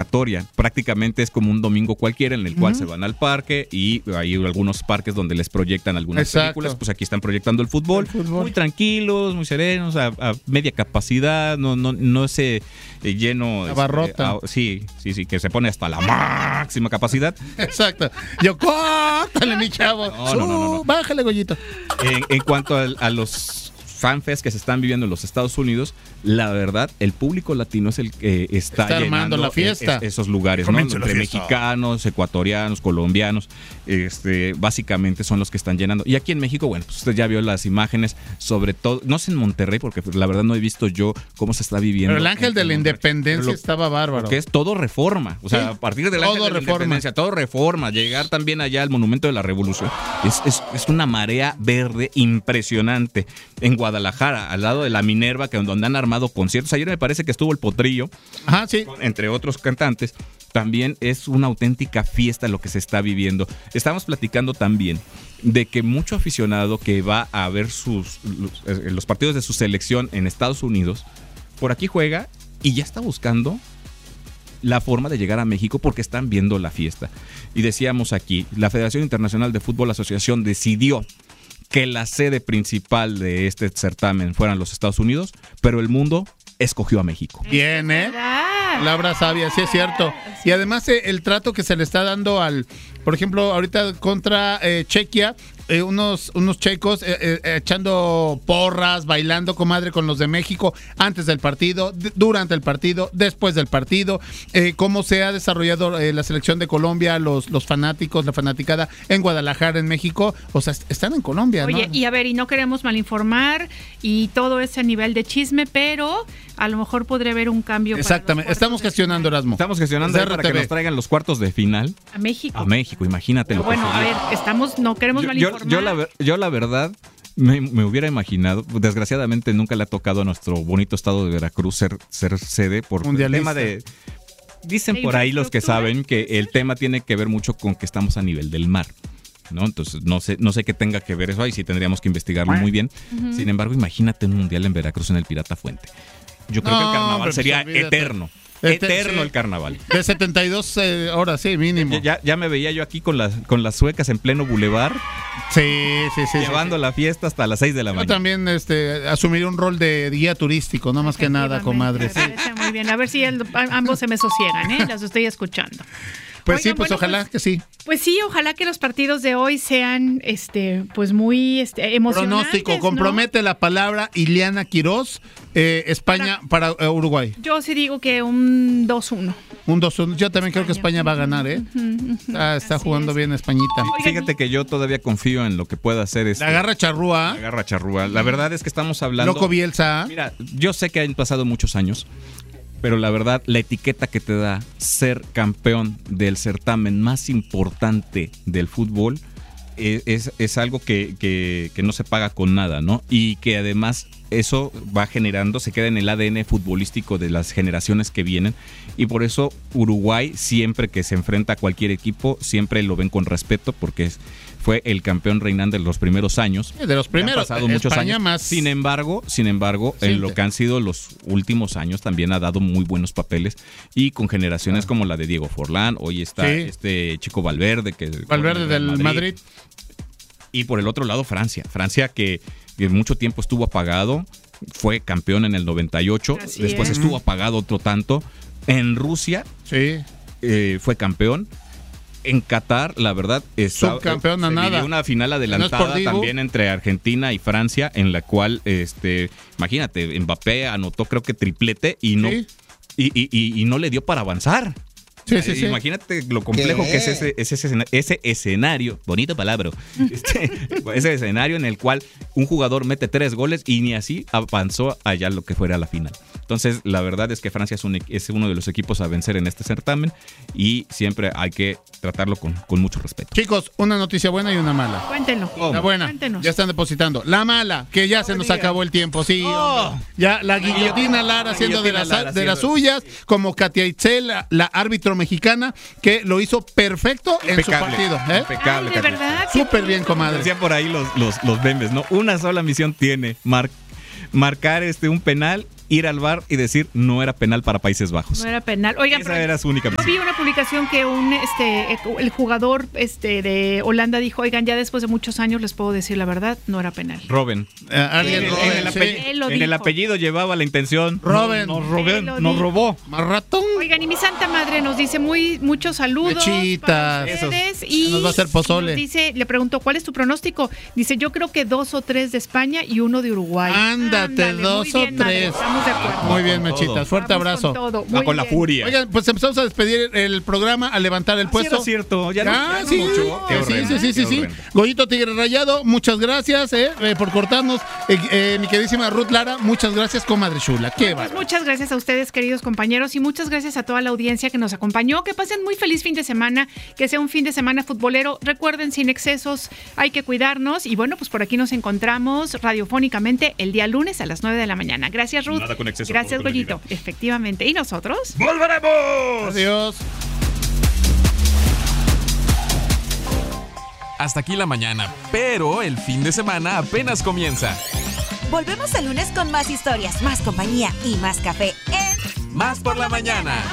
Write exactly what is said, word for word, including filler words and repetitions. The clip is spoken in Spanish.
convocatoria. Prácticamente es como un domingo cualquiera en el cual uh-huh. se van al parque y hay algunos parques donde les proyectan algunas Exacto. películas. Pues aquí están proyectando el fútbol, el fútbol. muy tranquilos, muy serenos, a, a media capacidad, no, no, no ese eh, lleno. Abarrota. Este, a, sí, sí, sí, que se pone hasta la máxima capacidad. Exacto. Yo, córtale, mi chavo. No, no, no, no, no. Bájale, Goyito. En, en cuanto a, a los fanfest que se están viviendo en los Estados Unidos, la verdad, el público latino es el que está, está armando llenando la fiesta. Es, esos lugares, ¿no? Entre mexicanos, ecuatorianos, colombianos, este, básicamente son los que están llenando. Y aquí en México, bueno, pues usted ya vio las imágenes, sobre todo, no sé en Monterrey, porque la verdad no he visto yo cómo se está viviendo. Pero el Ángel en, de la Monterrey. Independencia lo, estaba bárbaro. Que es todo Reforma, o sea, sí, a partir del Ángel de la reforma. Independencia, todo Reforma, llegar también allá al Monumento de la Revolución, es, es, es una marea verde impresionante. En Guadalajara, al lado de la Minerva, que donde han armado conciertos. Ayer me parece que estuvo el Potrillo, Ajá, sí. entre otros cantantes. También es una auténtica fiesta lo que se está viviendo. Estamos platicando también de que mucho aficionado que va a ver sus los, los partidos de su selección en Estados Unidos, por aquí juega y ya está buscando la forma de llegar a México porque están viendo la fiesta. Y decíamos aquí, la Federación Internacional de Fútbol Asociación decidió que la sede principal de este certamen fueran los Estados Unidos, pero el mundo escogió a México. Bien, ¿eh? Palabra sabia, sí es cierto. Y además eh, el trato que se le está dando al, por ejemplo, ahorita contra eh, Chequia, eh, unos, unos checos eh, eh, echando porras, bailando, comadre, con los de México, antes del partido, d- durante el partido, después del partido, eh, cómo se ha desarrollado eh, la selección de Colombia, los, los fanáticos, la fanaticada en Guadalajara, en México, o sea, est- están en Colombia, Oye, ¿no? y a ver, y no queremos malinformar y todo ese nivel de chisme, pero a lo mejor podría haber un cambio. Exactamente, estamos gestionando, Erasmo. Estamos gestionando Desde para R T V. que nos traigan los cuartos de final a México. a México, imagínate. Pero Lo que bueno, a sería. ver, estamos, no queremos yo, malinformar. Yo, yo, la, ver- yo la verdad me, me hubiera imaginado, desgraciadamente nunca le ha tocado a nuestro bonito estado de Veracruz ser, ser sede por el tema de... Dicen ¿De por ahí los que infraestructura? saben que el tema tiene que ver mucho con que estamos a nivel del mar, ¿no? Entonces no sé, no sé qué tenga que ver eso, ahí sí tendríamos que investigarlo muy bien. Ujú. Sin embargo, imagínate un mundial en Veracruz en el Pirata Fuente. Yo creo No, que el carnaval hombre, sería pues, olvídate. eterno. Este- Eterno sí. el carnaval. De setenta y dos eh, horas, sí, mínimo. Ya, ya, ya me veía yo aquí con las, con las suecas en pleno bulevar, Sí, sí, sí. llevando sí, sí. la fiesta hasta las seis de la Yo mañana. también este, asumiré un rol de guía turístico, no más que nada, comadre. Efectivamente, me parece muy bien. A ver si el- a- ambos se me sosiegan, ¿eh? Las estoy escuchando. Pues sí, Oigan, pues bueno, ojalá pues- que sí. Pues sí, ojalá que los partidos de hoy sean, este, pues muy este, emocionantes. Pronóstico, ¿no? compromete la palabra Ileana Quirós, eh, España para, eh, Uruguay. Yo sí digo que un dos uno. Un dos uno. Yo también creo que España va a ganar, ¿eh? Ah, está Así jugando es. bien Españita. Fíjate que yo todavía confío en lo que pueda hacer este, La garra charrúa, la garra charrúa. La verdad es que estamos hablando... Loco Bielsa. Mira, yo sé que han pasado muchos años, pero la verdad, la etiqueta que te da ser campeón del certamen más importante del fútbol es, es, es algo que, que, que no se paga con nada, ¿no? Y que además eso va generando, se queda en el A D N futbolístico de las generaciones que vienen, y por eso Uruguay, siempre que se enfrenta a cualquier equipo, siempre lo ven con respeto, porque es, fue el campeón reinante de los primeros años. De los primeros. Han pasado muchos España años. más. Sin embargo, sin embargo, Sí, en lo te- que han sido los últimos años también ha dado muy buenos papeles, y con generaciones como la de Diego Forlán, hoy está Sí. este chico Valverde, que Valverde con el Real del Madrid. Y por el otro lado, Francia. Francia que, que mucho tiempo estuvo apagado, fue campeón en el noventa y ocho, Así después es. estuvo apagado otro tanto. En Rusia Sí. eh, fue campeón. En Qatar, la verdad, está, Subcampeón a se nada. vivió una final adelantada por Dibu. también entre Argentina y Francia, en la cual, este, imagínate, Mbappé anotó creo que triplete y no, Sí. y, y, y, y no le dio para avanzar. Sí, sí, sí. Imagínate lo complejo ¿Qué? que es ese, ese, ese, ese escenario, bonito palabra, este, ese escenario en el cual un jugador mete tres goles y ni así avanzó allá lo que fuera la final. Entonces, la verdad es que Francia es, un, es uno de los equipos a vencer en este certamen, y siempre hay que tratarlo con, con mucho respeto. Chicos, una noticia buena y una mala. Cuéntenlo. La buena, Cuéntenos. ya están depositando. La mala, que ya se nos acabó el tiempo, sí. Oh. hombre. Ya la guillotina Lara La haciendo de guillotina las, Lara de las haciendo- suyas, como Katia Itzel, la, la árbitro mexicana, que lo hizo perfecto en su Impecable, partido. ¿eh? impecable. Ay, de Carlitos. verdad. Súper bien, comadre. Decían por ahí los, los, los memes, ¿no? Una sola misión tiene, mar- marcar este un penal ir al V A R y decir no era penal para Países Bajos. No era penal. Oigan, esa era su única yo misión. vi una publicación que un este el jugador este de Holanda dijo, oigan, ya después de muchos años les puedo decir la verdad, no era penal. Robben. Eh, alguien, En, Robben, en el sí. apellido, Él lo en el dijo. apellido llevaba la intención. Robben. Nos, robé- Él lo nos dijo. robó. Más ratón. Oigan, y mi santa madre nos dice muy muchos saludos Lechitas. para ustedes y Nos va a hacer pozole. nos dice, le pregunto, ¿cuál es tu pronóstico? Dice, yo creo que dos o tres de España y uno de Uruguay. Ándate, Ándale, dos muy o bien, madre, tres. estamos de acuerdo. Muy bien, Con Mechitas. todo. Fuerte Vamos abrazo. con todo, Va muy con la bien. furia. Oigan, pues empezamos a despedir el programa, a levantar el Ah, sí puesto. era cierto, ya no- Ah, ya no sí, mucho. Qué sí, horrendo, sí, sí, sí, qué sí. horrendo. Goyito Tigre Rayado, muchas gracias eh, eh, por cortarnos. Eh, eh, mi queridísima Ruth Lara, muchas gracias, comadre chula. Qué Pues bárbaro. muchas gracias a ustedes, queridos compañeros, y muchas gracias a toda la audiencia que nos acompañó. Que pasen muy feliz fin de semana, que sea un fin de semana futbolero. Recuerden, sin excesos, hay que cuidarnos. Y bueno, pues por aquí nos encontramos radiofónicamente el día lunes a las nueve de la mañana. Gracias, Ruth. Nada con exceso, Gracias, todo con Goyito. Efectivamente. ¿Y nosotros? ¡Volveremos! Adiós. Hasta aquí la mañana, pero el fin de semana apenas comienza. Volvemos el lunes con más historias, más compañía y más café en Más por la mañana.